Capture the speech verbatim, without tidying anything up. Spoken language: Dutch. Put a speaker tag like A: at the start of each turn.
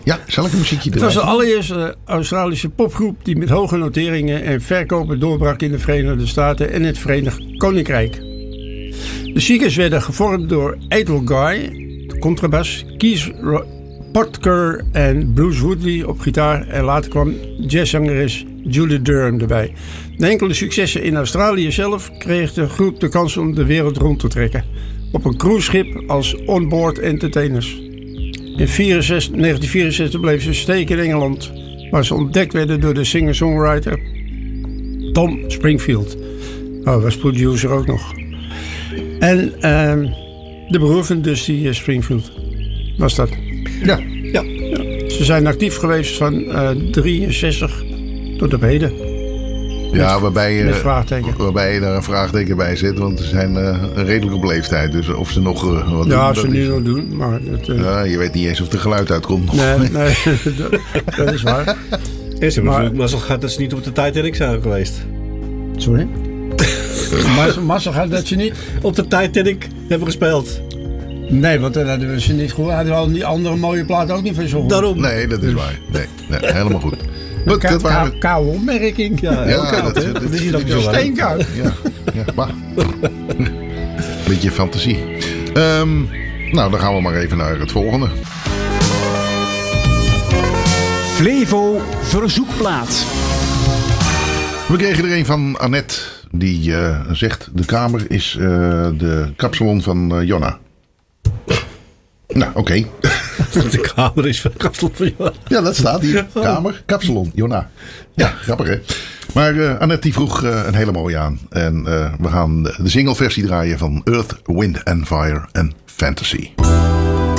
A: Ja, zal ik een muziekje
B: Het
A: doen?
B: was de allereerste Australische popgroep die met hoge noteringen en verkopen doorbrak in de Verenigde Staten en het Verenigd Koninkrijk. De Seekers werden gevormd door Ethel Guy, de contrabas, Keith Potker en Bruce Woodley op gitaar en later kwam jazzzangeres Julie Durham erbij. Na enkele successen in Australië zelf kreeg de groep de kans om de wereld rond te trekken. Op een cruiseschip als onboard entertainers. In negentien vierenzestig bleven ze steken in Engeland, waar ze ontdekt werden door de singer-songwriter Tom Springfield. Oh, was producer ook nog. En uh, de broer van Dusty Springfield was dat.
A: Ja.
B: Ja. Ja. Ze zijn actief geweest van uh, drieënzestig tot op heden.
A: Ja,
B: met,
A: waarbij je,
B: met vraagteken.
A: waarbij je daar een vraagteken bij zet. Want ze zijn uh, een redelijk op leeftijd. Dus of ze nog uh, wat
B: ja,
A: doen.
B: ze nu nog doen. Maar dat, uh,
A: ja, je weet niet eens of er geluid uitkomt.
B: Nee, nee dat, dat is waar.
C: En ze hebben mazzel gehad dat ze niet op de Titanic zijn geweest.
B: Sorry? Mazzel gehad dat ze niet
C: op de Titanic hebben gespeeld.
B: Nee, want dan hadden we ze niet goed. Hadden we al die andere mooie plaat ook niet van zo goed.
C: Daarom.
A: Nee, dat is dus. waar. Nee, nee, helemaal goed.
B: Goed, dat waren... Koude opmerking.
C: Ja, heel ja, koud, dat, hè? Dat, dat is hier
B: dat steenkoud.
A: Ja, ja, bah. Beetje fantasie. Um, nou, dan gaan we maar even naar het volgende.
D: Flevo verzoekplaat.
A: We kregen er een van Annette. Die uh, zegt, de kamer is uh, de kapsalon van uh, Jonna. Nou, oké. Okay.
C: De kamer is van kapsalon van Jonna.
A: Ja, dat staat hier. Kamer, kapsalon, Jonna. Ja, grappig hè. Maar uh, Annette die vroeg uh, een hele mooie aan. En uh, we gaan de, de singleversie draaien van Earth, Wind and Fire en Fantasy.